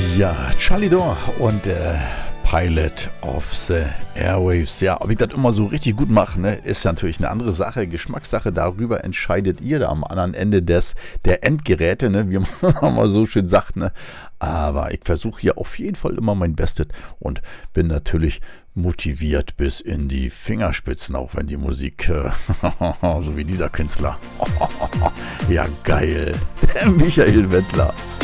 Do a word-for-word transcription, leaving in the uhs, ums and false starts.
Ja, Charlie Dore und der Pilot of the Airwaves. Ja, ob ich das immer so richtig gut mache, ne, ist natürlich eine andere Sache, Geschmackssache. Darüber entscheidet ihr da am anderen Ende des der Endgeräte, ne, wie man mal so schön sagt. Ne. Aber ich versuche hier auf jeden Fall immer mein Bestes und bin natürlich motiviert bis in die Fingerspitzen, auch wenn die Musik, äh, so wie dieser Künstler. Ja, geil. Der Michael Wendler.